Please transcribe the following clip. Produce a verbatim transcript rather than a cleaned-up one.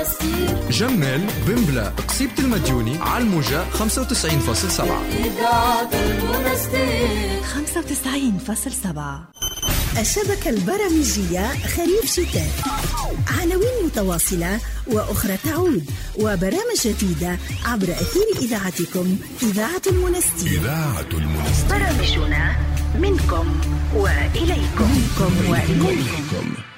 جمال بمبلا قصيبة المديوني على الموجة خمسة وتسعين فاصلة سبعة. إذاعة المنستير خمسة وتسعين فاصلة سبعة. الشبكة البرامجية خريف شتاء، عناوين متواصلة وأخرى تعود، وبرامج جديدة عبر أثير إذاعتكم إذاعة المنستير. إذاعة المنستير، برامجنا منكم وإليكم. منكم وإليكم.